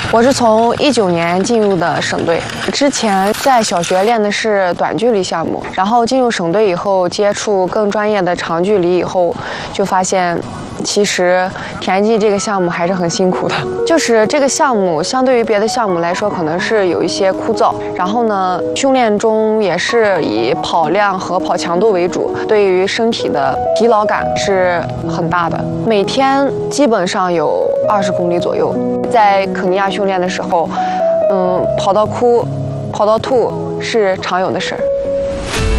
我是从19年进入的省队，之前在小学练的是短距离项目，然后进入省队以后，接触更专业的长距离以后，就发现其实田径这个项目还是很辛苦的。就是这个项目相对于别的项目来说，可能是有一些枯燥，然后呢，训练中也是以跑量和跑强度为主，对于身体的疲劳感是很大的。每天基本上有20公里左右。在肯尼亚训练的时候，跑到哭，跑到吐是常有的事儿。